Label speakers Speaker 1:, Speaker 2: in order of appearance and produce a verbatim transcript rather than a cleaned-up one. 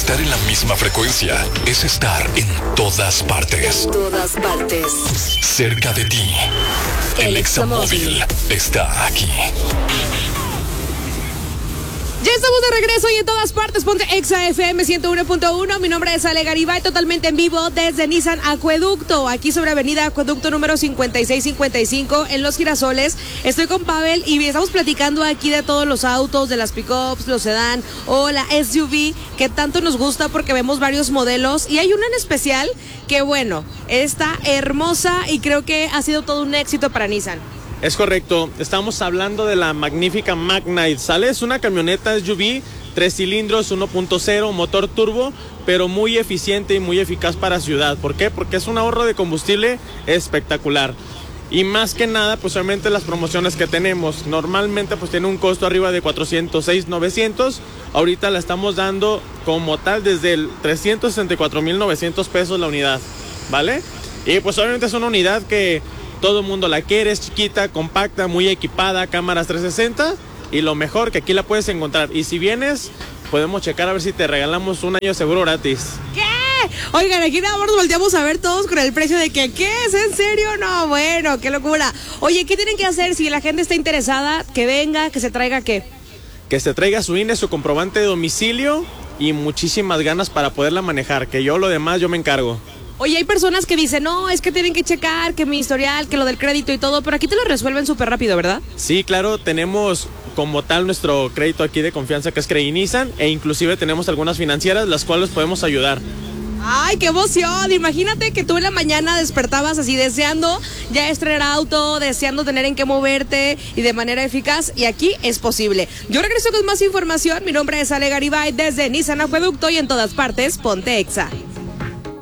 Speaker 1: Estar en la misma frecuencia es estar en todas partes.
Speaker 2: En todas partes.
Speaker 1: Cerca de ti. El Examóvil está aquí.
Speaker 3: Ya estamos de regreso y en todas partes. Ponte Exa F M ciento uno punto uno. Mi nombre es Ale Garibay, totalmente en vivo desde Nissan Acueducto, aquí sobre Avenida Acueducto número cincuenta y seis cincuenta y cinco en Los Girasoles. Estoy con Pavel y estamos platicando aquí de todos los autos, de las pickups, los sedán o la S U V que tanto nos gusta porque vemos varios modelos y hay una en especial que, bueno, está hermosa y creo que ha sido todo un éxito para Nissan.
Speaker 4: Es correcto, estamos hablando de la magnífica Magnite, ¿sale? Es una camioneta S U V, tres cilindros, uno punto cero, motor turbo, pero muy eficiente y muy eficaz para ciudad. ¿Por qué? Porque es un ahorro de combustible espectacular. Y más que nada, pues obviamente las promociones que tenemos, normalmente pues tiene un costo arriba de cuatrocientos seis mil novecientos, ahorita la estamos dando como tal desde el trescientos sesenta y cuatro mil novecientos pesos la unidad, ¿vale? Y pues obviamente es una unidad que todo el mundo la quiere, es chiquita, compacta, muy equipada, cámaras trescientos sesenta y lo mejor que aquí la puedes encontrar. Y si vienes, podemos checar a ver si te regalamos un año de seguro gratis.
Speaker 3: ¿Qué? Oigan, aquí nada más nos volteamos a ver todos con el precio de que, ¿qué es? ¿En serio? No, bueno, qué locura. Oye, ¿qué tienen que hacer si la gente está interesada? Que venga, que se traiga, ¿qué?
Speaker 4: Que se traiga su I N E, su comprobante de domicilio y muchísimas ganas para poderla manejar, que yo lo demás yo me encargo.
Speaker 3: Oye, hay personas que dicen, no, es que tienen que checar, que mi historial, que lo del crédito y todo, pero aquí te lo resuelven súper rápido, ¿verdad?
Speaker 4: Sí, claro, tenemos como tal nuestro crédito aquí de confianza que es Credi Nissan e inclusive tenemos algunas financieras las cuales podemos ayudar.
Speaker 3: ¡Ay, qué emoción! Imagínate que tú en la mañana despertabas así deseando ya estrenar auto, deseando tener en qué moverte y de manera eficaz, y aquí es posible. Yo regreso con más información. Mi nombre es Ale Garibay desde Nissan Acueducto y en todas partes, ponte Exa.